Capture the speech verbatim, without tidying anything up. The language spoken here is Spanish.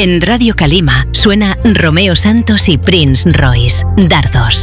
En Radio Calima suena Romeo Santos y Prince Royce, Dardos.